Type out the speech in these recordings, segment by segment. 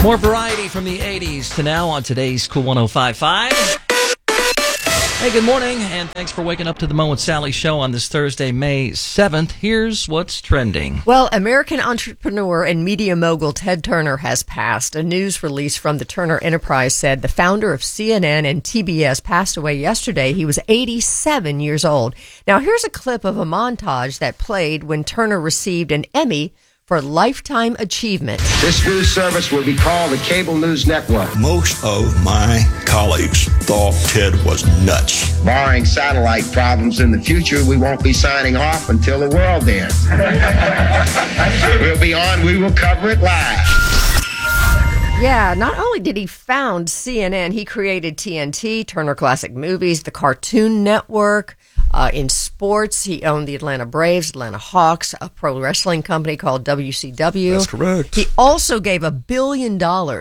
More variety from the 80s to now on today's Cool 105.5. Hey, good morning, and thanks for waking up to the Mo and Sally show on this Thursday, May 7th. Here's what's trending. Well, American entrepreneur and media mogul Ted Turner has passed. A news release from the Turner Enterprise said the founder of CNN and TBS passed away yesterday. He was 87 years old. Now, here's a clip of a montage that played when Turner received an Emmy for Lifetime Achievement. This news service will be called the Cable News Network. Most of my colleagues thought Ted was nuts. Barring satellite problems in the future, we won't be signing off until the world ends. We'll be on, we will cover it live. Yeah, not only did he found CNN, he created TNT, Turner Classic Movies, the Cartoon Network. In sports, he owned the Atlanta Braves, Atlanta Hawks, a pro wrestling company called WCW. That's correct. He also gave $1 billion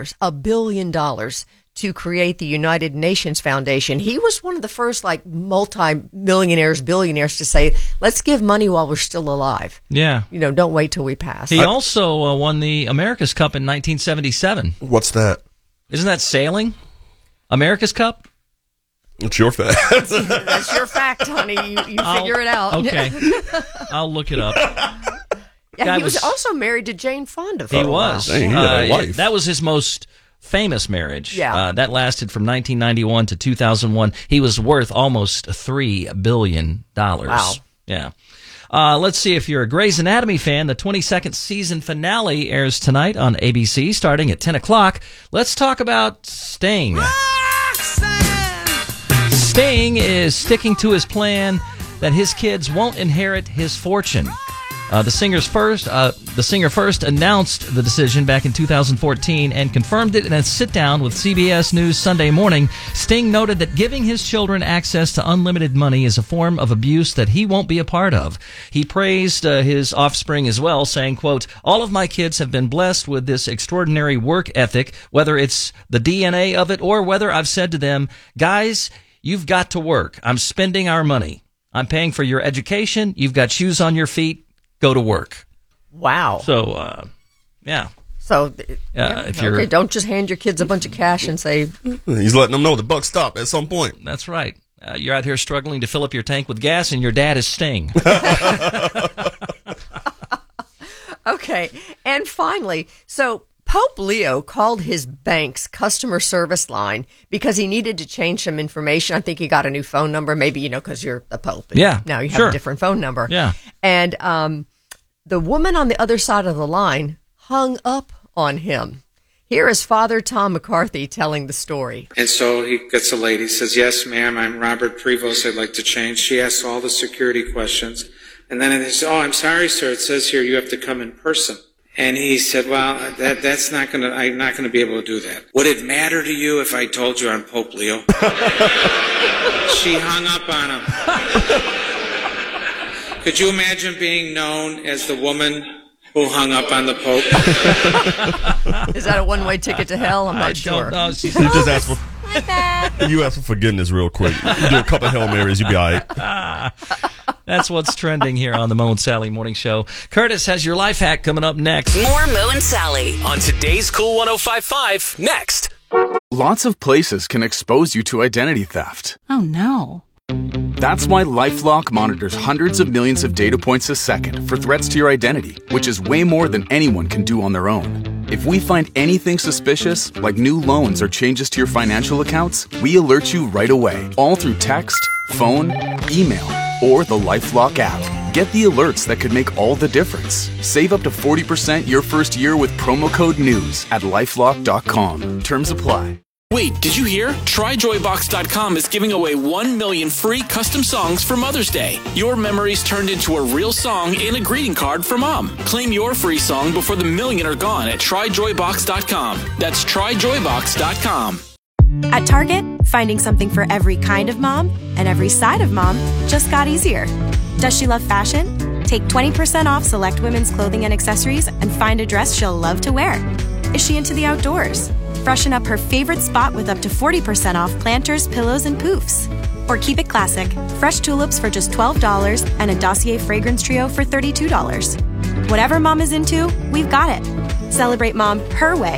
to create the United Nations Foundation. He was one of the first, multi-millionaires, billionaires to say, let's give money while we're still alive. Yeah. Don't wait till we pass. He also won the America's Cup in 1977. What's that? Isn't that sailing? America's Cup? It's your fact. That's your fact, honey. You figure it out. Okay. I'll look it up. Yeah, he was also married to Jane Fonda for He a while. was. Dang, he had a wife. That was his most famous marriage. Yeah. That lasted from 1991 to 2001. He was worth almost $3 billion. Wow. Yeah. Let's see if you're a Grey's Anatomy fan. The 22nd season finale airs tonight on ABC starting at 10 o'clock. Let's talk about Sting. Sting is sticking to his plan that his kids won't inherit his fortune. The singer first announced the decision back in 2014 and confirmed it in a sit-down with CBS News Sunday morning. Sting noted that giving his children access to unlimited money is a form of abuse that he won't be a part of. He praised his offspring as well, saying, quote, "All of my kids have been blessed with this extraordinary work ethic, whether it's the DNA of it or whether I've said to them, guys, you've got to work. I'm spending our money. I'm paying for your education. You've got shoes on your feet. Go to work." Wow. So, yeah. So, if you're, don't just hand your kids a bunch of cash and say... He's letting them know the buck stopped at some point. That's right. You're out here struggling to fill up your tank with gas, and your dad is Sting. Okay. And finally, so Pope Leo called his bank's customer service line because he needed to change some information. I think he got a new phone number, maybe, because you're the Pope. Yeah. Now you have a different phone number. Yeah. And the woman on the other side of the line hung up on him. Here is Father Tom McCarthy telling the story. And so he gets a lady, says, "Yes, ma'am, I'm Robert Prevost. I'd like to change." She asks all the security questions. And then he says, "Oh, I'm sorry, sir. It says here you have to come in person." And he said, "Well, I'm not gonna be able to do that. Would it matter to you if I told you I'm Pope Leo?" She hung up on him. Could you imagine being known as the woman who hung up on the Pope? Is that a one-way ticket to hell? I'm not sure. No, You just ask for you ask for forgiveness real quick. You do a couple of Hail Marys, you'll be all right. That's what's trending here on the Mo and Sally Morning Show. Curtis has your life hack coming up next. More Mo and Sally on today's Cool 105.5 next. Lots of places can expose you to identity theft. Oh, no. That's why LifeLock monitors hundreds of millions of data points a second for threats to your identity, which is way more than anyone can do on their own. If we find anything suspicious, like new loans or changes to your financial accounts, we alert you right away, all through text, phone, email, or the LifeLock app. Get the alerts that could make all the difference. Save up to 40% your first year with promo code NEWS at LifeLock.com. Terms apply. Wait, did you hear? TryJoyBox.com is giving away 1 million free custom songs for Mother's Day. Your memories turned into a real song and a greeting card for Mom. Claim your free song before the million are gone at TryJoyBox.com. That's TryJoyBox.com. At Target, finding something for every kind of mom and every side of mom just got easier. Does she love fashion? Take 20% off select women's clothing and accessories and find a dress she'll love to wear. Is she into the outdoors? Freshen up her favorite spot with up to 40% off planters, pillows, and poofs. Or keep it classic. Fresh tulips for just $12 and a Dossier fragrance trio for $32. Whatever mom is into, we've got it. Celebrate mom her way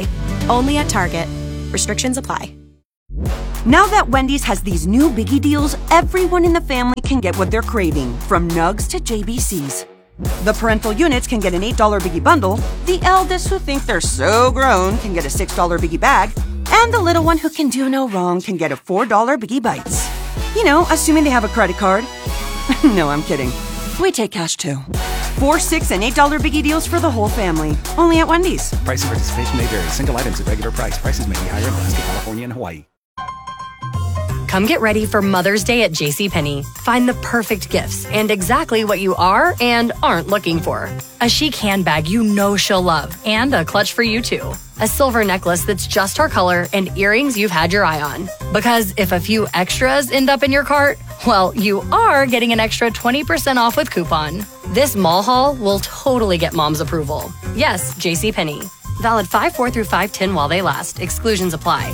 Only at Target. Restrictions apply. Now that Wendy's has these new biggie deals, everyone in the family can get what they're craving, from nugs to JBCs. The parental units can get an $8 biggie bundle, the eldest who think they're so grown can get a $6 biggie bag, and the little one who can do no wrong can get a $4 biggie bites. You know, assuming they have a credit card. No, I'm kidding. We take cash too. 4, $6, and $8 biggie deals for the whole family. Only at Wendy's. Price and participation may vary. Single items at regular price. Prices may be higher in Alaska, California, and Hawaii. Come get ready for Mother's Day at JCPenney. Find the perfect gifts and exactly what you are and aren't looking for. A chic handbag you know she'll love and a clutch for you too. A silver necklace that's just her color and earrings you've had your eye on. Because if a few extras end up in your cart, well, you are getting an extra 20% off with coupon. This mall haul will totally get mom's approval. Yes, JCPenney. Valid 5/4 through 5/10 while they last. Exclusions apply.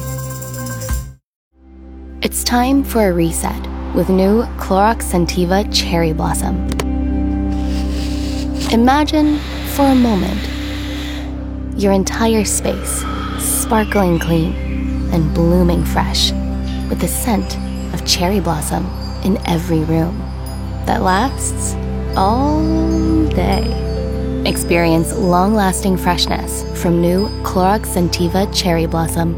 It's time for a reset with new Clorox Scentiva Cherry Blossom. Imagine, for a moment, your entire space sparkling clean and blooming fresh with the scent of cherry blossom in every room that lasts all day. Experience long-lasting freshness from new Clorox Scentiva Cherry Blossom.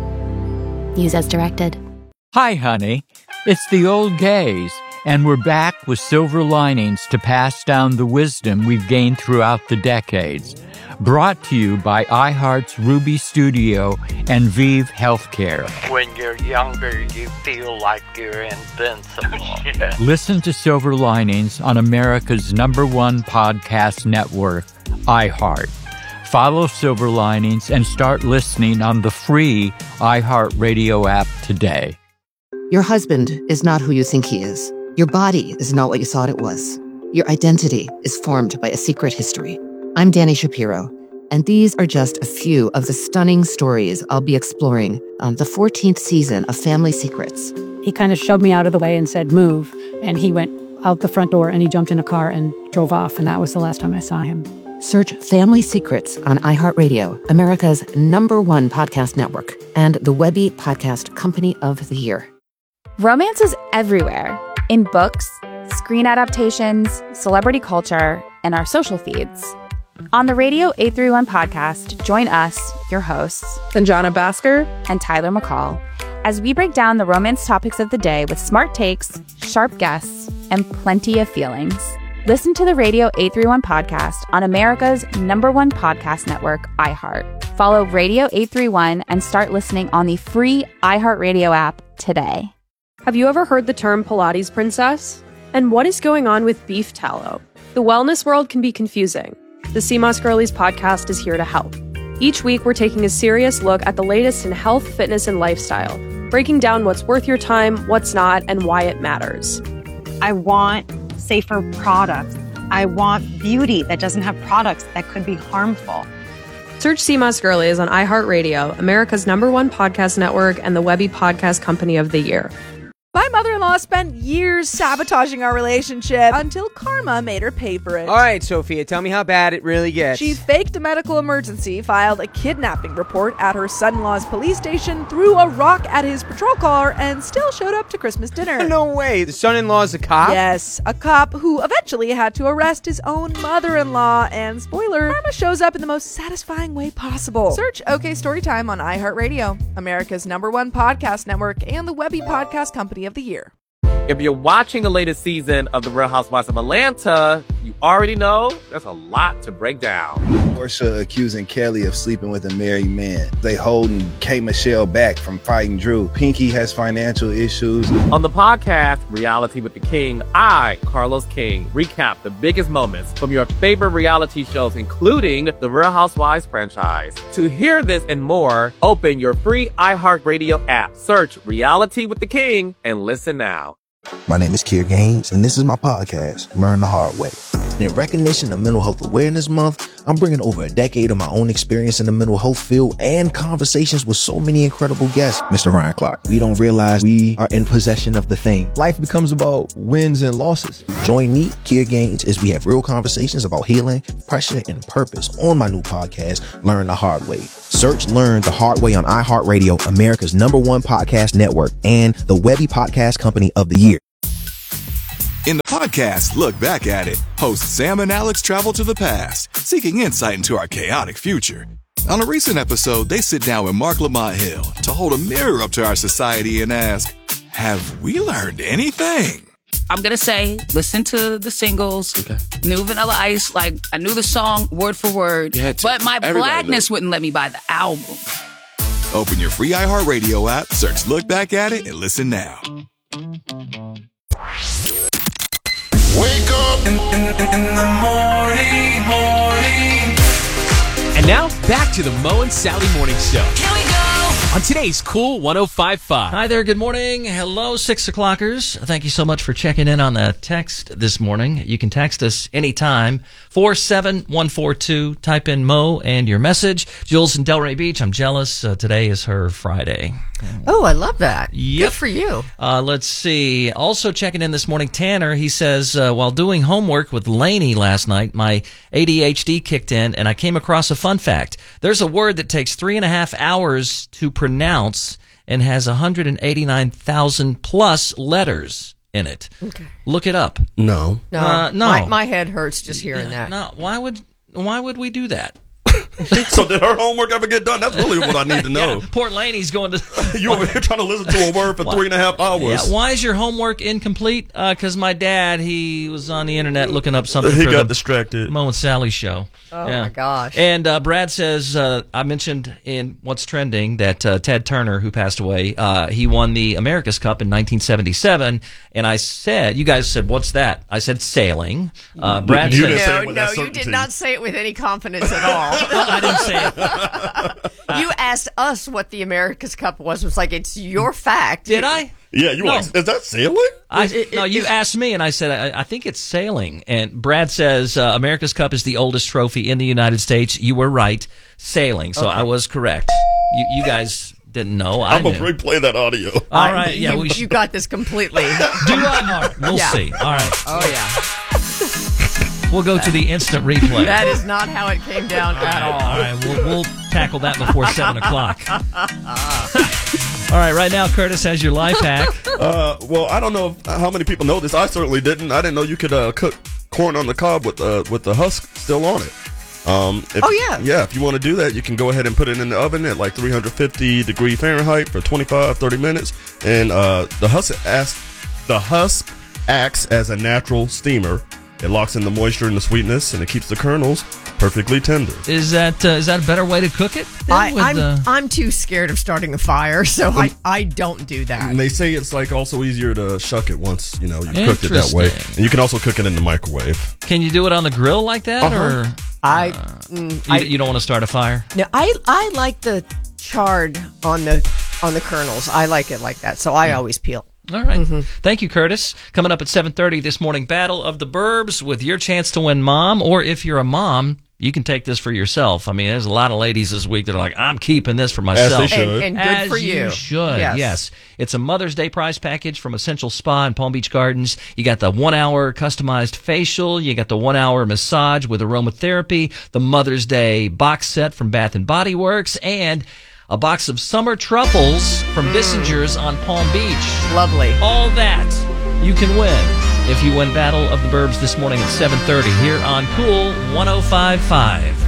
Use as directed. Hi, honey. It's the old gays, and we're back with silver linings to pass down the wisdom we've gained throughout the decades. Brought to you by iHeart's Ruby Studio and Vive Healthcare. When you're younger, you feel like you're invincible. Yeah. Listen to Silver Linings on America's #1 podcast network, iHeart. Follow Silver Linings and start listening on the free iHeartRadio app today. Your husband is not who you think he is. Your body is not what you thought it was. Your identity is formed by a secret history. I'm Danny Shapiro, and these are just a few of the stunning stories I'll be exploring on the 14th season of Family Secrets. He kind of shoved me out of the way and said, move. And he went out the front door and he jumped in a car and drove off. And that was the last time I saw him. Search Family Secrets on iHeartRadio, America's #1 podcast network, and the Webby Podcast Company of the Year. Romance is everywhere, in books, screen adaptations, celebrity culture, and our social feeds. On the Radio 831 podcast, join us, your hosts, Sanjana Bhaskar and Tyler McCall, as we break down the romance topics of the day with smart takes, sharp guests, and plenty of feelings. Listen to the Radio 831 podcast on America's #1 podcast network, iHeart. Follow Radio 831 and start listening on the free iHeartRadio app today. Have you ever heard the term Pilates princess? And what is going on with beef tallow? The wellness world can be confusing. The CMOS Girlies podcast is here to help. Each week, we're taking a serious look at the latest in health, fitness, and lifestyle, breaking down what's worth your time, what's not, and why it matters. I want safer products. I want beauty that doesn't have products that could be harmful. Search CMOS Girlies on iHeartRadio, America's #1 podcast network, and the Webby Podcast Company of the Year. My mother-in-law spent years sabotaging our relationship until karma made her pay for it. All right, Sophia, tell me how bad it really gets. She faked a medical emergency, filed a kidnapping report at her son-in-law's police station, threw a rock at his patrol car, and still showed up to Christmas dinner. No way. The son-in-law's a cop? Yes, a cop who eventually had to arrest his own mother-in-law. And spoiler, karma shows up in the most satisfying way possible. Search OK Storytime on iHeartRadio, America's #1 podcast network, and the Webby Podcast Company of the Year. If you're watching the latest season of The Real Housewives of Atlanta, you already know there's a lot to break down. Porsha accusing Kelly of sleeping with a married man. They holding K. Michelle back from fighting Drew. Pinky has financial issues. On the podcast, Reality with the King, I, Carlos King, recap the biggest moments from your favorite reality shows, including the Real Housewives franchise. To hear this and more, open your free iHeartRadio app, search Reality with the King, and listen now. My name is Kier Gaines, and this is my podcast, Learn the Hard Way. In recognition of Mental Health Awareness Month, I'm bringing over a decade of my own experience in the mental health field and conversations with so many incredible guests. Mr. Ryan Clark, we don't realize we are in possession of the thing. Life becomes about wins and losses. Join me, Kier Gaines, as we have real conversations about healing, pressure, and purpose on my new podcast, Learn the Hard Way. Search Learn the Hard Way on iHeartRadio, America's #1 podcast network, and the Webby Podcast Company of the Year. In the podcast Look Back at It, hosts Sam and Alex travel to the past, seeking insight into our chaotic future. On a recent episode, they sit down with Mark Lamont Hill to hold a mirror up to our society and ask, have we learned anything? I'm going to say, listen to the singles, New Vanilla Ice, like, I knew the song word for word, but my blackness wouldn't let me buy the album. Open your free iHeartRadio app, search Look Back at It, and listen now. Wake up in the morning. And now, back to the Mo and Sally Morning Show. Here we go! On today's Cool 105.5. Hi there, good morning. Hello, 6 o'clockers. Thank you so much for checking in on the text this morning. You can text us anytime, 47142. Type in Mo and your message. Jules in Delray Beach, I'm jealous. Today is her Friday. Oh, I love that. Yep. Good for you. Let's see. Also checking in this morning, Tanner, he says, while doing homework with Lainey last night, my ADHD kicked in and I came across a fun fact. There's a word that takes 3.5 hours to pronounce and has 189,000 plus letters in it. Okay. Look it up. No. No. My head hurts just hearing that. No. Why would we do that? So did her homework ever get done? That's really what I need to know. Yeah, poor Laney's going to... You over here trying to listen to a word for 3.5 hours. Yeah, why is your homework incomplete? Because my dad, he was on the internet looking up something He for got the distracted. Mo and Sally show. Oh, my gosh. And Brad says, I mentioned in What's Trending that Ted Turner, who passed away, he won the America's Cup in 1977. And I said, you guys said, what's that? I said, sailing. Brad said... No, you did not say it with any confidence at all. I didn't say it. You asked us what the America's Cup was. It was like, it's your fact. Did I? Yeah, you asked, is that sailing? You asked me, and I said, I think it's sailing. And Brad says, America's Cup is the oldest trophy in the United States. You were right, sailing. So I was correct. You guys didn't know. I'm going to replay that audio. All right. Yeah, you got this completely. Do I? We'll see. All right. Oh, yeah. We'll go to the instant replay. That is not how it came down at all. All right, we'll tackle that before 7 o'clock. All right, right now, Curtis has your life hack. Well, I don't know how many people know this. I certainly didn't. I didn't know you could cook corn on the cob with the husk still on it. Yeah, if you want to do that, you can go ahead and put it in the oven at like 350 degree Fahrenheit for 25-30 minutes. And the husk acts as a natural steamer. It locks in the moisture and the sweetness, and it keeps the kernels perfectly tender. Is that a better way to cook it? I'm too scared of starting a fire, so I don't do that. And they say it's like also easier to shuck it once you cooked it that way. And you can also cook it in the microwave. Can you do it on the grill like that, or you don't want to start a fire? No, I like the chard on the kernels. I like it like that, so I always peel. All right. Thank you, Curtis. Coming up at 7:30 this morning, Battle of the Burbs with your chance to win Mom. Or if you're a mom, you can take this for yourself. I mean, there's a lot of ladies this week that are like, I'm keeping this for myself. As they should. And good for you. You should, yes. It's a Mother's Day prize package from Essential Spa in Palm Beach Gardens. You got the 1-hour customized facial. You got the 1-hour massage with aromatherapy, the Mother's Day box set from Bath & Body Works, and a box of summer truffles from Bissinger's on Palm Beach. Lovely. All that you can win if you win Battle of the Burbs this morning at 7:30 here on Cool 105.5.